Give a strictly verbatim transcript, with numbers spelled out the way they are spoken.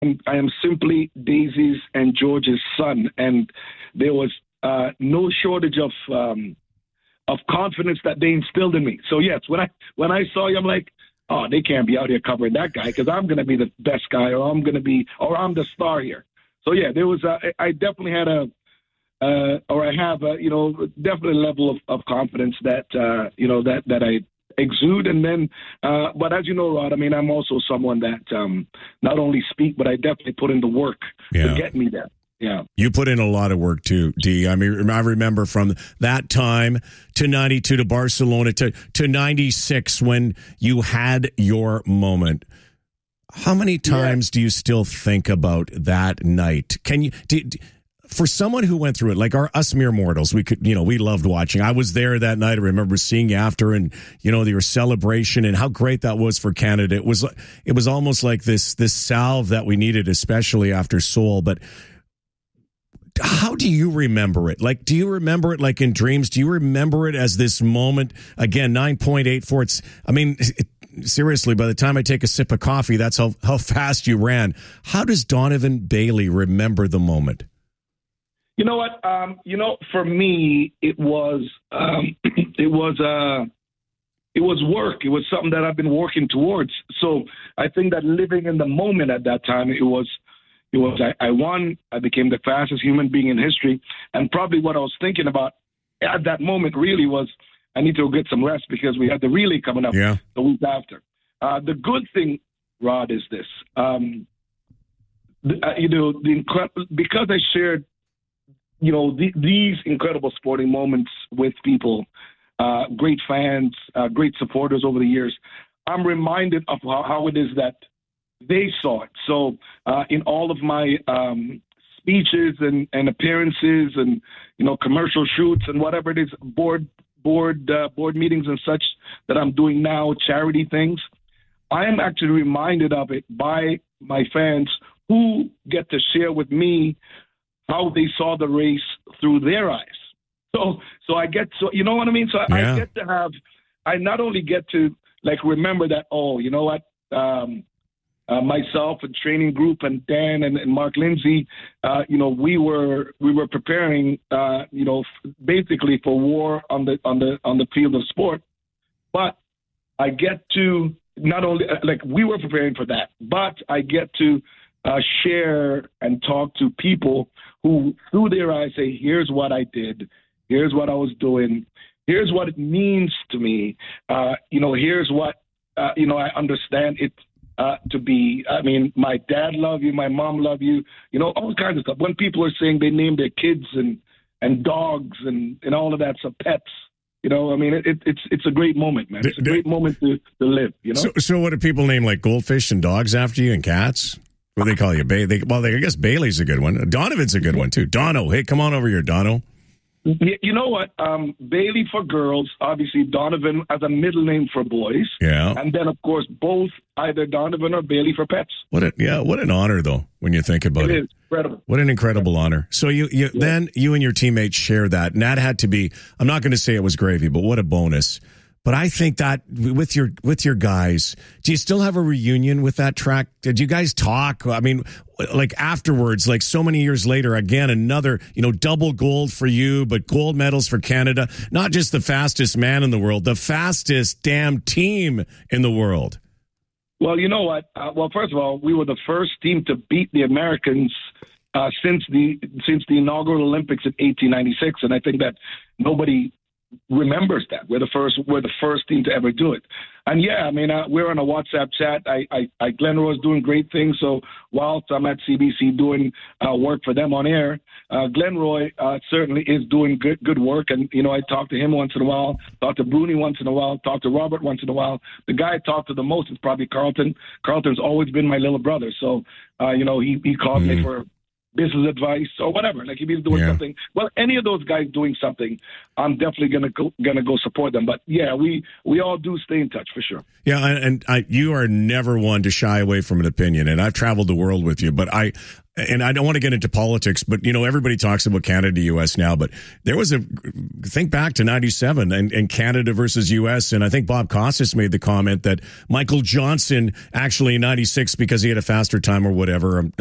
am, I am simply Daisy's and George's son, and there was uh, no shortage of um, of confidence that they instilled in me. So yes, when I when I saw you, I'm like, oh, they can't be out here covering that guy because I'm going to be the best guy, or I'm going to be, or I'm the star here. So yeah, there was, a, I definitely had a, uh, or I have a, you know, definitely a level of, of confidence that, uh, you know, that, that I exude. And then, uh, but as you know, Rod, I mean, I'm also someone that um, not only speak, but I definitely put in the work yeah. to get me there. Yeah. You put in a lot of work too, D. I mean, I remember from that time to ninety-two to Barcelona to, to ninety-six when you had your moment. How many times yeah. do you still think about that night? Can you, do, do, for someone who went through it, like our, us mere mortals, we could, you know, we loved watching. I was there that night. I remember seeing you after and, you know, your celebration and how great that was for Canada. It was, it was almost like this, this salve that we needed, especially after Seoul. But how do you remember it? Like, do you remember it like in dreams? Do you remember it as this moment? Again, nine point eight four. It's, I mean, it, seriously, by the time I take a sip of coffee, that's how, how fast you ran. How does Donovan Bailey remember the moment? You know what? Um, you know, for me, it was, um, it was, uh, it was work. It was something that I've been working towards. So I think that living in the moment at that time, it was, It was I, I won. I became the fastest human being in history. And probably what I was thinking about at that moment really was I need to get some rest because we had the relay coming up yeah. the week after. Uh, the good thing, Rod, is this. Um, the, uh, you know, the incre- because I shared, you know, the, these incredible sporting moments with people, uh, great fans, uh, great supporters over the years, I'm reminded of how, how it is that they saw it. So uh, in all of my um, speeches and, and appearances and, you know, commercial shoots and whatever it is, board board uh, board meetings and such that I'm doing now, charity things, I am actually reminded of it by my fans who get to share with me how they saw the race through their eyes. So so I get, so you know what I mean? So I, yeah. I get to have, I not only get to, like, remember that, oh, you know what, um, Uh, myself and training group and Dan and, and Mark Lindsay, uh, you know, we were we were preparing, uh, you know, f- basically for war on the on the on the field of sport. But I get to not only like we were preparing for that, but I get to uh, share and talk to people who, through their eyes, say, "Here's what I did. Here's what I was doing. Here's what it means to me. Uh, you know, here's what uh, you know. I understand it." Uh, to be, I mean, my dad love you, my mom love you, you know, all kinds of stuff. When people are saying they name their kids and, and dogs and, and all of that, so pets, you know, I mean, it, it, it's it's a great moment, man. It's a great moment to, to live, you know. So, so what do people name like goldfish and dogs after you and cats? What do they call you? Ba- they, well, they, I guess Bailey's a good one. Donovan's a good one too. Dono, hey, come on over here, Dono. You know what? Um, Bailey for girls, obviously Donovan as a middle name for boys. Yeah. And then, of course, both either Donovan or Bailey for pets. What a, yeah, what an honor, though, when you think about it. It is incredible. What an incredible honor. So you, you yeah. then you and your teammates share that, and that had to be, I'm not going to say it was gravy, but what a bonus. But I think that with your with your guys, do you still have a reunion with that track? Did you guys talk? I mean, like afterwards, like so many years later, again, another, you know, double gold for you, but gold medals for Canada. Not just the fastest man in the world, the fastest damn team in the world. Well, you know what? Uh, well, first of all, we were the first team to beat the Americans uh, since the since the inaugural Olympics in eighteen ninety-six, and I think that nobody remembers that. We're the first we're the first team to ever do it. And yeah, I mean, uh, we're on a WhatsApp chat. I, I, I Glenroy is doing great things. So whilst I'm at C B C doing uh, work for them on air, uh, Glenroy uh, certainly is doing good good work. And, you know, I talk to him once in a while, talk to Bruni once in a while, talk to Robert once in a while. The guy I talk to the most is probably Carlton. Carlton's always been my little brother. So, uh, you know, he, he called mm. me for business advice or whatever. Like if he's doing yeah. something, well, any of those guys doing something, I'm definitely gonna go, gonna go support them. But yeah, we we all do stay in touch for sure. Yeah, and I, you are never one to shy away from an opinion, and I've traveled the world with you, but I. And I don't want to get into politics, but, you know, everybody talks about Canada, U S now, but there was a, think back to ninety-seven and, and Canada versus U S. And I think Bob Costas made the comment that Michael Johnson actually in ninety-six, because he had a faster time or whatever,